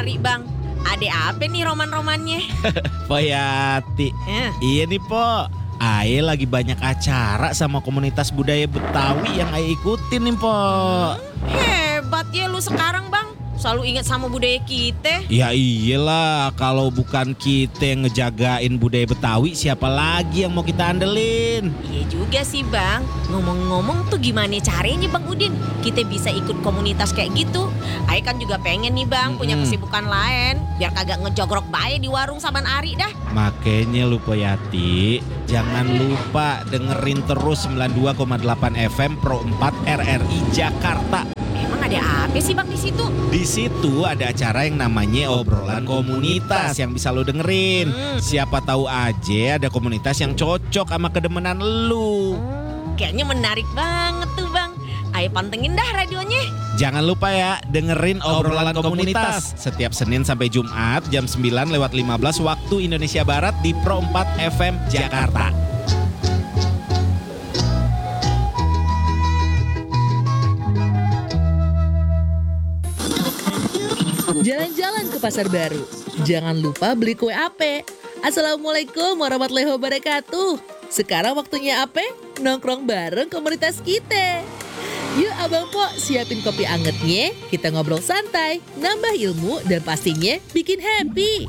Ari Bang. Ada apa nih roman-romannya? Poyati. Iya nih Po, Ae lagi banyak acara sama komunitas budaya Betawi yang Ae ikutin nih Po. Hebat ya lu sekarang Bang. Selalu ingat sama budaya kita. Ya iyalah, kalau bukan kita yang ngejagain budaya Betawi, siapa lagi yang mau kita andelin? Iya juga sih Bang. Ngomong-ngomong tuh gimana caranya Bang Udin? Kita bisa ikut komunitas kayak gitu. Ae kan juga pengen nih Bang punya kesibukan lain. Biar kagak ngejogrok bae di warung saban Ari dah. Makanya lu Poyati, jangan lupa dengerin terus 92,8 FM Pro 4 RRI Jakarta. Emang ada apa sih Bang di situ? Di situ ada acara yang namanya obrolan komunitas yang bisa lo dengerin. Siapa tahu aja ada komunitas yang cocok sama kedemenan lu. Kayaknya menarik banget tuh Bang. Ayo pantengin dah radionya. Jangan lupa ya, dengerin obrolan komunitas setiap Senin sampai Jumat jam 9:15 waktu Indonesia Barat di Pro 4 FM Jakarta. Jalan-jalan ke pasar baru. Jangan lupa beli kue ape. Assalamualaikum warahmatullahi wabarakatuh. Sekarang waktunya ape? Nongkrong bareng komunitas kita. Yuk Abang Po, siapin kopi angetnya. Kita ngobrol santai, nambah ilmu, dan pastinya bikin happy.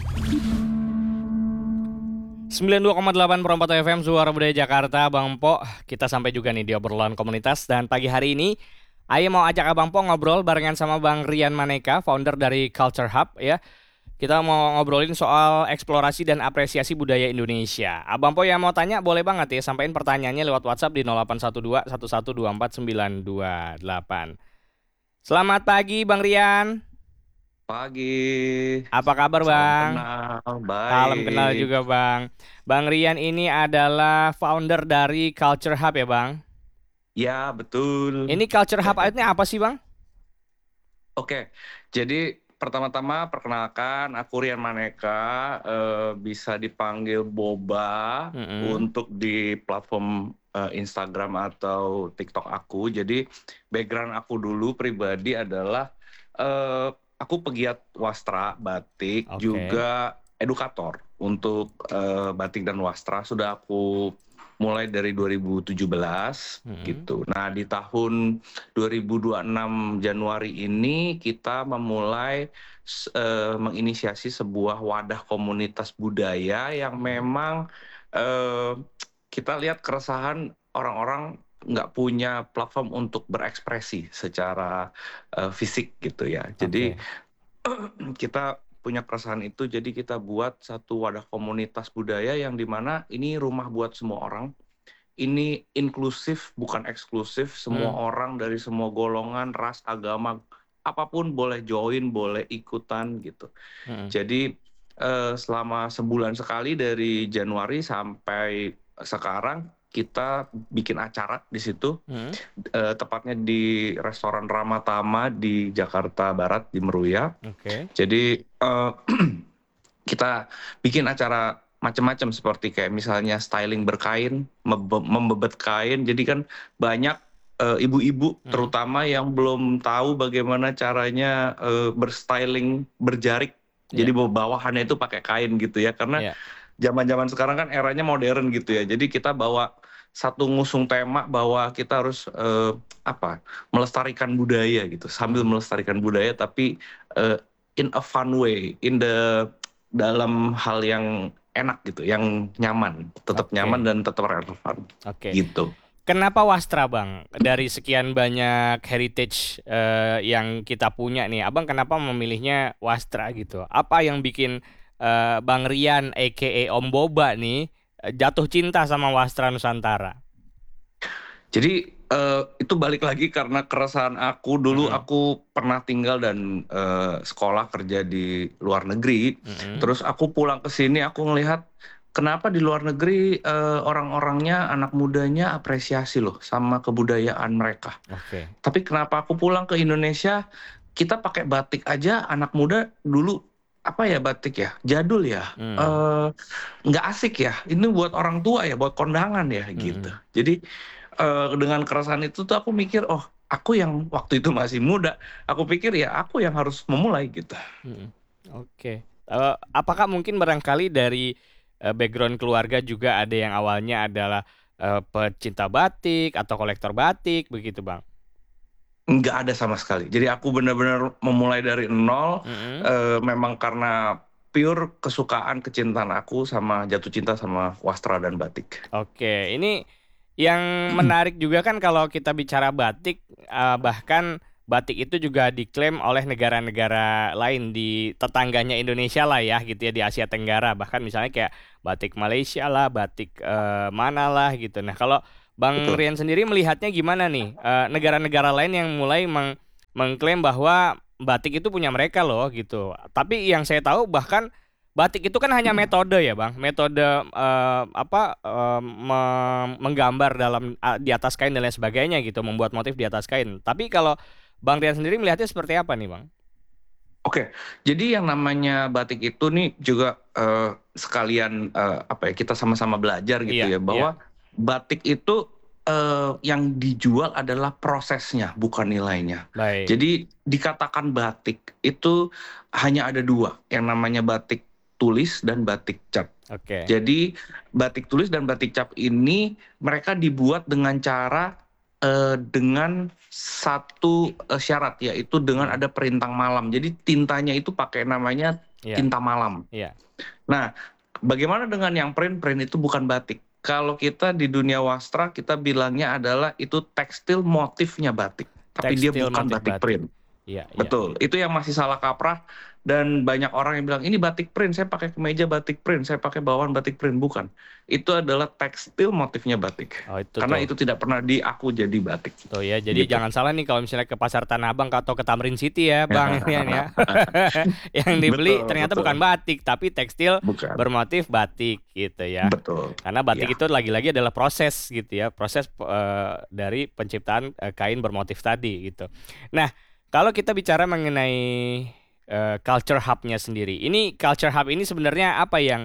92,8 per 4 FM Suara Budaya Jakarta, Bang Po. Kita sampai juga nih di obrolan komunitas. Dan pagi hari ini Ayo mau ajak Abang Po ngobrol barengan sama Bang Rian Maneka, founder dari Culture Hub ya. Kita mau ngobrolin soal eksplorasi dan apresiasi budaya Indonesia. Abang Po yang mau tanya boleh banget ya, sampaikan pertanyaannya lewat WhatsApp di 0812 1124 928. Selamat pagi Bang Rian. Pagi. Apa kabar Bang? Salam kenal, baik. Salam kenal juga Bang. Bang Rian ini adalah founder dari Culture Hub ya Bang? Ya, betul. Ini Culture Hub ini apa sih Bang? Oke, jadi pertama-tama perkenalkan aku Rian Maneka, bisa dipanggil Boba untuk di platform Instagram atau TikTok aku. Jadi background aku dulu pribadi adalah aku pegiat wastra, batik, juga edukator untuk batik dan wastra. Sudah aku mulai dari 2017 gitu. Nah di tahun 2026 Januari ini kita memulai menginisiasi sebuah wadah komunitas budaya yang memang kita lihat keresahan orang-orang nggak punya platform untuk berekspresi secara fisik gitu ya. Jadi kita punya keresahan itu, jadi kita buat satu wadah komunitas budaya yang dimana ini rumah buat semua orang. Ini inklusif bukan eksklusif, semua orang dari semua golongan, ras, agama, apapun boleh join, boleh ikutan gitu. Jadi selama sebulan sekali dari Januari sampai sekarang kita bikin acara di situ, tepatnya di restoran Ramatama di Jakarta Barat di Meruya. Jadi kita bikin acara macam-macam seperti kayak misalnya styling berkain, membebet kain. Jadi kan banyak ibu-ibu terutama yang belum tahu bagaimana caranya berstyling berjarik. Jadi bawahannya itu pakai kain gitu ya, karena zaman-zaman sekarang kan eranya modern gitu ya. Jadi kita bawa satu ngusung tema bahwa kita harus melestarikan budaya gitu, sambil melestarikan budaya tapi in a fun way, dalam hal yang enak gitu, yang nyaman, tetap nyaman dan tetap relevan. Gitu. Kenapa wastra Bang? Dari sekian banyak heritage yang kita punya nih, Abang kenapa memilihnya wastra gitu? Apa yang bikin Bang Rian aka Om Boba nih jatuh cinta sama wastra Nusantara? Jadi itu balik lagi karena keresahan aku dulu. Aku pernah tinggal dan sekolah kerja di luar negeri. Terus aku pulang ke sini, aku ngelihat kenapa di luar negeri orang-orangnya, anak mudanya apresiasi loh sama kebudayaan mereka. Tapi kenapa aku pulang ke Indonesia, kita pakai batik aja, anak muda dulu batik ya, jadul ya, nggak asik ya, ini buat orang tua ya, buat kondangan ya gitu. Jadi dengan keresahan itu tuh aku mikir, aku yang waktu itu masih muda, aku pikir ya aku yang harus memulai gitu. Oke. Apakah mungkin barangkali dari background keluarga juga ada yang awalnya adalah pecinta batik atau kolektor batik begitu, Bang? Nggak ada sama sekali. Jadi aku benar-benar memulai dari nol, memang karena pure kesukaan, kecintaan aku sama jatuh cinta sama wastra dan batik. Oke, ini yang menarik juga kan kalau kita bicara batik, bahkan batik itu juga diklaim oleh negara-negara lain di tetangganya Indonesia lah ya gitu ya, di Asia Tenggara. Bahkan misalnya kayak batik Malaysia lah, batik mana lah gitu. Nah kalau Bang Betul. Rian sendiri melihatnya gimana nih? Negara-negara lain yang mulai mengklaim bahwa batik itu punya mereka loh gitu. Tapi yang saya tahu bahkan batik itu kan hanya metode ya Bang, metode menggambar di atas kain dan lain sebagainya gitu, membuat motif di atas kain. Tapi kalau Bang Rian sendiri melihatnya seperti apa nih Bang? Oke, jadi yang namanya batik itu nih juga sekalian kita sama-sama belajar gitu Iya, ya, bahwa batik itu yang dijual adalah prosesnya, bukan nilainya. baik. Jadi dikatakan batik itu hanya ada dua, yang namanya batik tulis dan batik cap. Oke. Jadi batik tulis dan batik cap ini mereka dibuat dengan cara dengan satu syarat, yaitu dengan ada perintang malam. Jadi tintanya itu pakai namanya Iya, tinta malam. iya. Nah, bagaimana dengan yang print? Print itu bukan batik. Kalau kita di dunia wastra kita bilangnya adalah itu tekstil motifnya batik, tapi dia Tekstil bukan motif batik batik. print. Iya, iya. Betul, itu yang masih salah kaprah dan banyak orang yang bilang ini batik print, saya pakai kemeja batik print, saya pakai bawahan batik print. Bukan, itu adalah tekstil motifnya batik. Oh itu Karena tuh. itu tidak pernah diaku jadi batik. Tuh ya, jadi Gitu. jangan salah nih kalau misalnya ke Pasar Tanah Abang atau ke Tamrin City ya, Bang Rian ya. Yang dibeli Betul, ternyata betul. bukan batik, tapi tekstil Bukan. bermotif batik gitu ya. Betul. Karena batik Iya. itu lagi-lagi adalah proses gitu ya, proses dari penciptaan kain bermotif tadi gitu. Nah, kalau kita bicara mengenai culture hub-nya sendiri, ini culture hub ini sebenarnya apa yang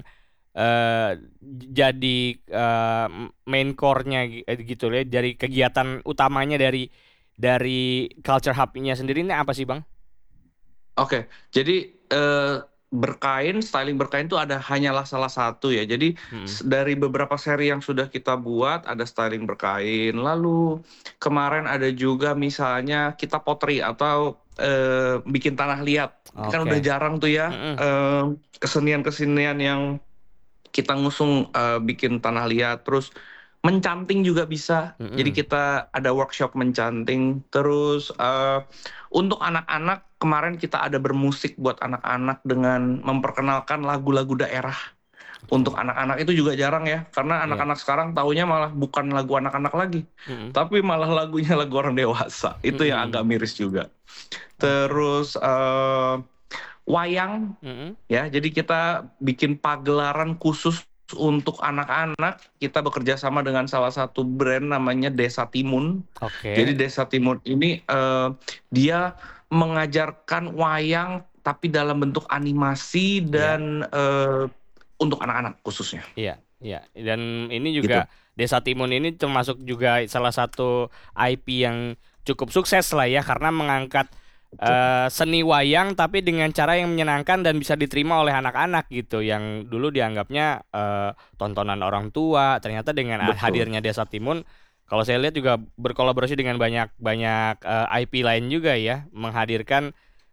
jadi main core-nya gitu ya, dari kegiatan utamanya dari culture hub-nya sendiri ini apa sih, Bang? Oke, jadi styling berkain itu hanyalah salah satu ya. Jadi dari beberapa seri yang sudah kita buat ada styling berkain. Lalu kemarin ada juga misalnya kita pottery atau bikin tanah liat. Kan Oke. udah jarang tuh ya kesenian-kesenian yang kita ngusung bikin tanah liat. Terus mencanting juga bisa. Jadi kita ada workshop mencanting. Terus untuk anak-anak kemarin kita ada bermusik buat anak-anak dengan memperkenalkan lagu-lagu daerah. Untuk anak-anak itu juga jarang ya, karena anak-anak sekarang taunya malah bukan lagu anak-anak lagi, tapi malah lagunya lagu orang dewasa. Itu yang agak miris juga. Terus wayang, ya. Jadi kita bikin pagelaran khusus untuk anak-anak. Kita bekerja sama dengan salah satu brand namanya Desa Timun. Oke. Jadi Desa Timun ini dia mengajarkan wayang tapi dalam bentuk animasi dan untuk anak-anak khususnya. Iya, iya. Dan ini juga Desa Timun ini termasuk juga salah satu IP yang cukup sukses lah ya, karena mengangkat seni wayang tapi dengan cara yang menyenangkan dan bisa diterima oleh anak-anak gitu, yang dulu dianggapnya tontonan orang tua. Ternyata dengan hadirnya Desa Timun, kalau saya lihat juga berkolaborasi dengan banyak IP lain juga ya, menghadirkan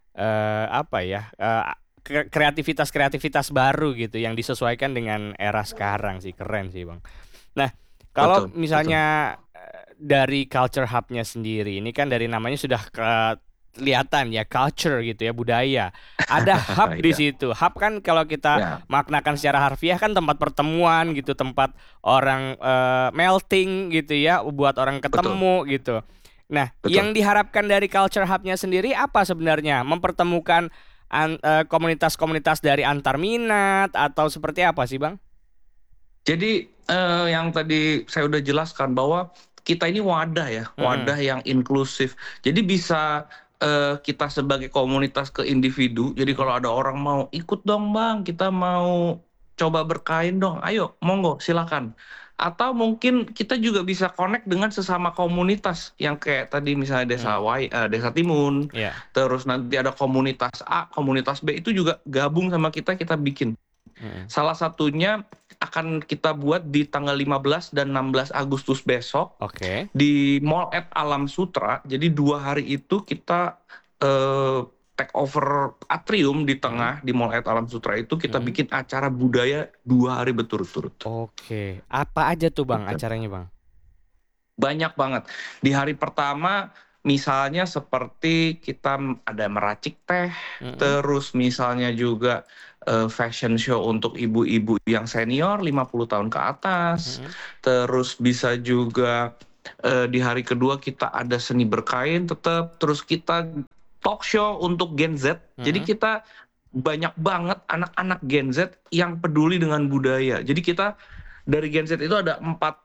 kreativitas baru gitu yang disesuaikan dengan era sekarang sih. Keren sih Bang. Nah kalau misalnya dari culture hub-nya sendiri, ini kan dari namanya sudah kelihatan ya, culture gitu ya, budaya. Ada hub di situ. Hub kan kalau kita maknakan secara harfiah kan tempat pertemuan gitu, tempat orang melting gitu ya, buat orang ketemu gitu. Nah, yang diharapkan dari culture hub-nya sendiri apa sebenarnya? Mempertemukan komunitas-komunitas dari antar minat atau seperti apa sih Bang? Jadi yang tadi saya udah jelaskan bahwa kita ini wadah ya, wadah yang inklusif. Jadi bisa kita sebagai komunitas ke individu. Jadi kalau ada orang mau ikut dong Bang, kita mau coba berkain dong, ayo monggo silakan. atau mungkin kita juga bisa connect dengan sesama komunitas yang kayak tadi misalnya Desa Timun, Iya. terus nanti ada komunitas A, komunitas B, itu juga gabung sama kita bikin. Salah satunya akan kita buat di tanggal 15 dan 16 Agustus besok Oke. di Mall at Alam Sutra. Jadi 2 hari itu kita take over atrium di tengah di Mall at Alam Sutra itu kita bikin acara budaya 2 hari berturut-turut. Oke. Apa aja tuh Bang acaranya Bang? Banyak banget. Di hari pertama misalnya seperti kita ada meracik teh, terus misalnya juga fashion show untuk ibu-ibu yang senior 50 tahun ke atas. Terus bisa juga di hari kedua kita ada seni berkain tetap, terus kita talk show untuk Gen Z. Jadi kita banyak banget anak-anak Gen Z yang peduli dengan budaya. Jadi kita dari Gen Z itu ada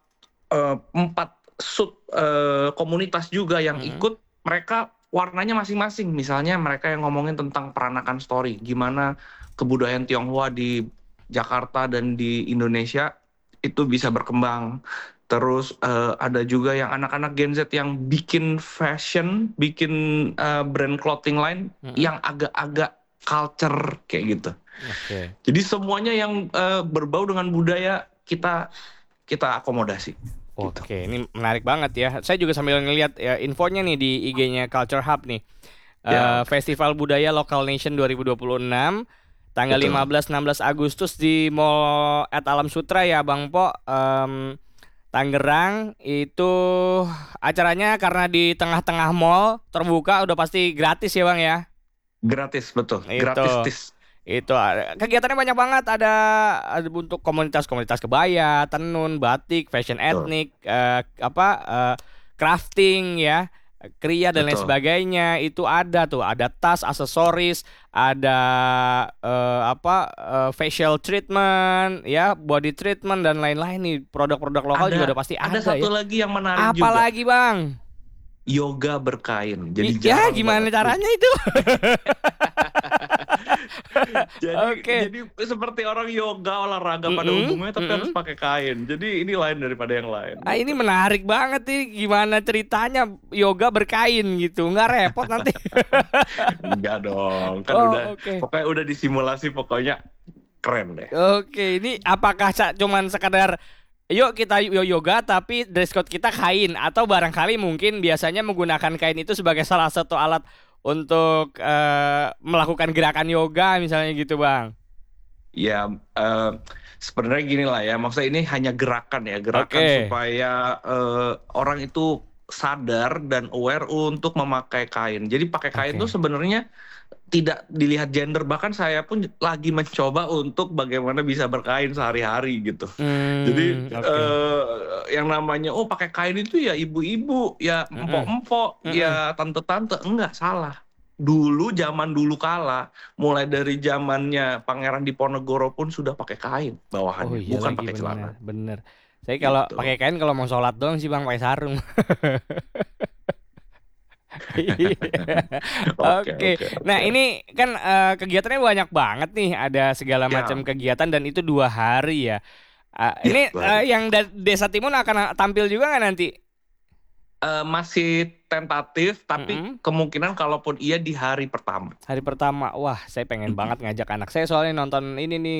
4 sub komunitas juga yang ikut. Mereka warnanya masing-masing. Misalnya mereka yang ngomongin tentang peranakan story, gimana kebudayaan Tionghoa di Jakarta dan di Indonesia itu bisa berkembang. Terus ada juga yang anak-anak Gen Z yang bikin fashion, bikin brand clothing line yang agak-agak culture kayak gitu. Oke. Jadi semuanya yang berbau dengan budaya kita akomodasi. Oke, ini menarik banget ya. Saya juga sambil ngelihat ya, infonya nih di IG-nya Culture Hub nih. Festival Budaya Local Nation 2026 tanggal 15-16 Agustus di Mall at Alam Sutra ya Bang Po. Tangerang itu acaranya karena di tengah-tengah mall terbuka udah pasti gratis ya Bang ya. Gratis, betul. Itu. Gratis. Itu kegiatannya banyak banget, ada untuk komunitas-komunitas kebaya, tenun, batik, fashion etnik, crafting ya, kriya dan lain Betul. sebagainya. Itu ada tuh, ada tas, aksesoris, ada facial treatment ya, body treatment dan lain-lain nih. Produk-produk lokal juga udah pasti ada Ada satu ya. lagi yang menarik Apa juga. lagi Bang? Yoga berkain. Jadi Ya jarang gimana banget. caranya itu? Jadi seperti orang yoga olahraga pada umumnya tapi harus pakai kain. Jadi ini lain daripada yang lain. Ah, ini menarik banget nih, gimana ceritanya yoga berkain gitu, nggak repot nanti? Enggak dong, kan pokoknya udah disimulasi, pokoknya keren deh. Oke, ini apakah cuman sekadar yuk kita yoga tapi dress code kita kain, atau barangkali mungkin biasanya menggunakan kain itu sebagai salah satu alat untuk melakukan gerakan yoga misalnya gitu Bang? Ya sebenarnya gini lah ya, maksudnya ini hanya gerakan ya, supaya orang itu sadar dan aware untuk memakai kain. Jadi pakai kain itu sebenarnya tidak dilihat gender, bahkan saya pun lagi mencoba untuk bagaimana bisa berkain sehari-hari gitu. Jadi yang namanya pakai kain itu ya ibu-ibu, ya empok-empok, ya tante-tante, enggak salah. Zaman dulu kala, mulai dari zamannya Pangeran Diponegoro pun sudah pakai kain bawahannya, bukan pakai celana. Bener. Saya kalau pakai kain kalau mau sholat doang sih Bang, pakai sarung. Oke. Nah ini kan kegiatannya banyak banget nih, ada segala macam kegiatan dan itu 2 hari ya. Ini yang Desa Timun akan tampil juga nggak nanti? Masih tentatif, tapi kemungkinan kalaupun iya di hari pertama. Hari pertama, wah saya pengen banget ngajak anak saya soalnya nonton ini nih.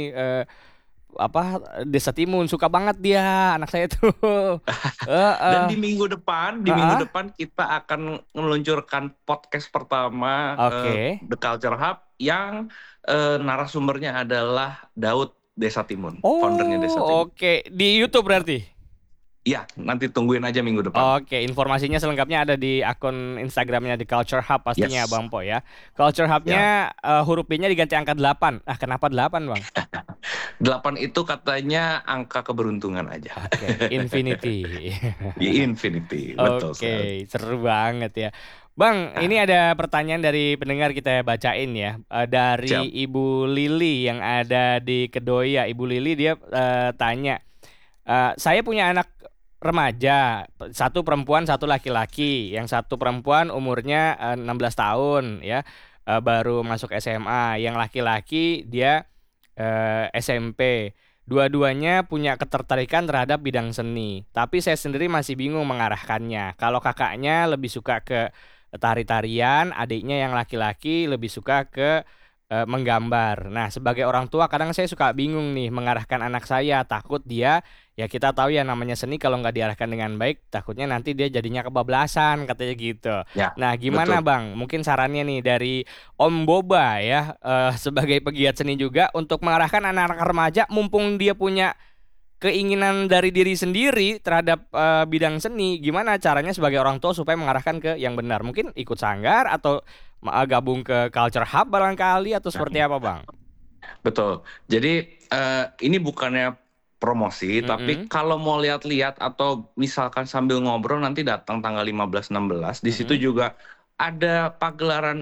Desa Timun, suka banget dia anak saya tuh. Dan di minggu depan kita akan meluncurkan podcast pertama The Culture Hub yang narasumbernya adalah Daud Desa Timun, foundernya Desa Timun. Oke, di YouTube berarti? Iya, nanti tungguin aja minggu depan. Oke, informasinya selengkapnya ada di akun Instagramnya The Culture Hub pastinya Bang Po ya. Culture Hub-nya huruf B-nya diganti angka 8. Kenapa 8 Bang? 8 itu katanya angka keberuntungan aja. Oke, infinity. Infinity, betul. Oke, seru banget ya. Bang, ini ada pertanyaan dari pendengar, kita bacain ya. Dari Ibu Lili yang ada di Kedoya. Ibu Lili dia tanya, saya punya anak remaja, 1 perempuan 1 laki-laki. Yang 1 perempuan umurnya 16 tahun ya, baru masuk SMA. Yang laki-laki dia SMP. Dua-duanya punya ketertarikan terhadap bidang seni, tapi saya sendiri masih bingung mengarahkannya. Kalau kakaknya lebih suka ke tari-tarian, adiknya yang laki-laki lebih suka ke menggambar. Nah, sebagai orang tua kadang saya suka bingung nih mengarahkan anak saya, takut dia ya kita tahu ya namanya seni kalau nggak diarahkan dengan baik, takutnya nanti dia jadinya kebablasan katanya gitu. Ya, Nah, gimana betul. Bang? Mungkin sarannya nih dari Om Boba ya, sebagai pegiat seni juga untuk mengarahkan anak-anak remaja mumpung dia punya keinginan dari diri sendiri terhadap, bidang seni, gimana caranya sebagai orang tua supaya mengarahkan ke yang benar? Mungkin ikut sanggar atau gabung ke Culture Hub barangkali atau seperti apa, Bang? Betul. Jadi ini bukannya promosi, tapi Mhm, kalau mau lihat-lihat atau misalkan sambil ngobrol nanti datang tanggal 15, 16, di situ mhm. juga ada pagelaran